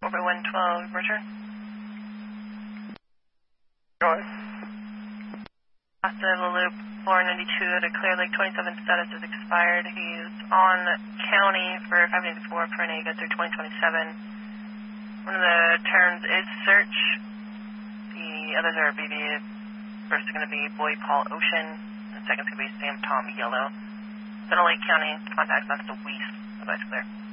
Orbit 112, return. Go ahead. Costa La Loop 492 at a Clear Lake 27 status is expired. He's on county for 584 for an AGA through 2027. One of the terms is search. The others are BB. First is going to be Boy Paul Ocean. The second is going to be Sam Tom Yellow. Center Lake County, contact us to Weiss. Otherwise clear.